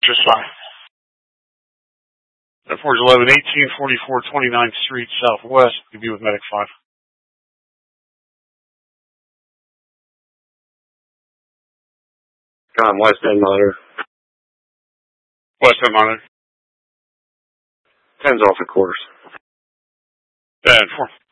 Just fine. 411 1844 29th Street Southwest. You'll be with Medic 5. West End Monitor. West End Monitor. 10's off the course. 10-4.